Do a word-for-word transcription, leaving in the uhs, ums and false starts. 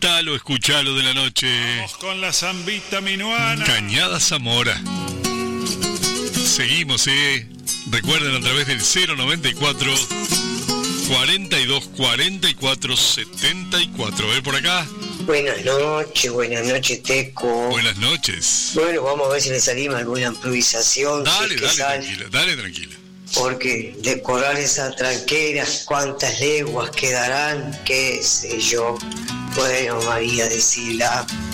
Cantalo, escuchalo de la noche. Vamos con la zambita minuana. Cañada Zamora. Seguimos, eh. Recuerden a través del cero noventa y cuatro, cuarenta y dos, cuarenta y cuatro, setenta y cuatro. A ver por acá. Buenas noches, buenas noches, Teco. Buenas noches. Bueno, vamos a ver si le salimos alguna improvisación. Dale, si es que dale, sale. tranquila, dale, tranquila. Porque decorar esa tranquera, cuántas leguas quedarán, qué sé yo. Bueno, María, decila.